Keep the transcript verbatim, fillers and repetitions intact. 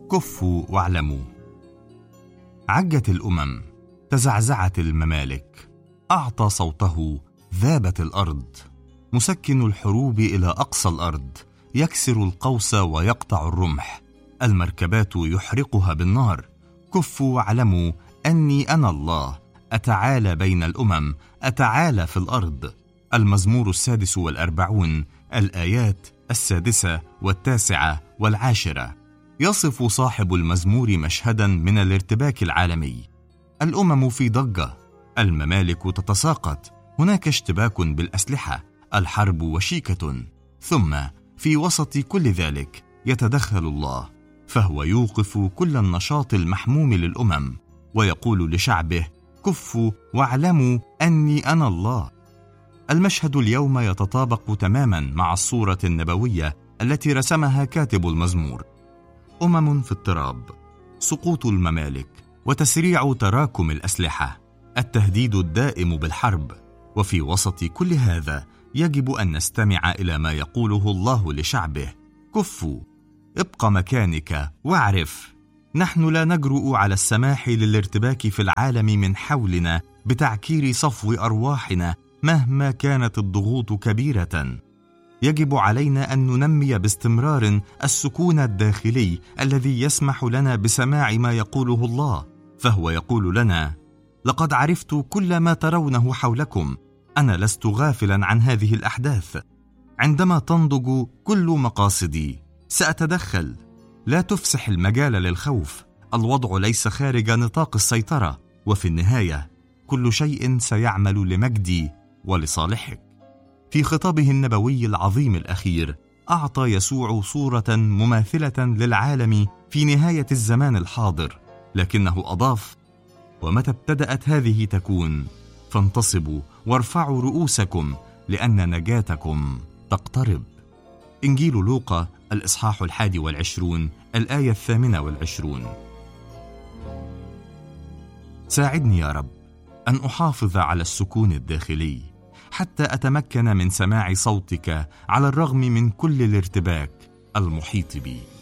كفوا واعلموا. عجت الأمم، تزعزعت الممالك، أعطى صوته، ذابت الأرض. مسكن الحروب إلى أقصى الأرض، يكسر القوس ويقطع الرمح، المركبات يحرقها بالنار. كفوا واعلموا أني أنا الله، أتعالى بين الأمم، أتعالى في الأرض. المزمور السادس والأربعون، الآيات السادسة والتاسعة والعاشرة. يصف صاحب المزمور مشهدا من الارتباك العالمي. الأمم في ضجة، الممالك تتساقط، هناك اشتباك بالأسلحة، الحرب وشيكة. ثم في وسط كل ذلك يتدخل الله، فهو يوقف كل النشاط المحموم للأمم ويقول لشعبه: كفوا واعلموا أني أنا الله. المشهد اليوم يتطابق تماما مع الصورة النبوية التي رسمها كاتب المزمور. أمم في اضطراب، سقوط الممالك، وتسريع تراكم الأسلحة، التهديد الدائم بالحرب. وفي وسط كل هذا يجب أن نستمع إلى ما يقوله الله لشعبه: كفوا، ابق مكانك واعرف. نحن لا نجرؤ على السماح للارتباك في العالم من حولنا بتعكير صفو أرواحنا مهما كانت الضغوط كبيرة. يجب علينا أن ننمي باستمرار السكون الداخلي الذي يسمح لنا بسماع ما يقوله الله، فهو يقول لنا: لقد عرفت كل ما ترونه حولكم، أنا لست غافلا عن هذه الأحداث. عندما تنضج كل مقاصدي سأتدخل. لا تفسح المجال للخوف، الوضع ليس خارج نطاق السيطرة، وفي النهاية كل شيء سيعمل لمجدي ولصالحك. في خطابه النبوي العظيم الأخير أعطى يسوع صورة مماثلة للعالم في نهاية الزمان الحاضر، لكنه أضاف: ومتى ابتدأت هذه تكون، فانتصبوا وارفعوا رؤوسكم لأن نجاتكم تقترب. إنجيل لوقا الإصحاح الحادي والعشرون، الآية الثامنة والعشرون. ساعدني يا رب أن أحافظ على السكون الداخلي حتى أتمكن من سماع صوتك على الرغم من كل الارتباك المحيط بي.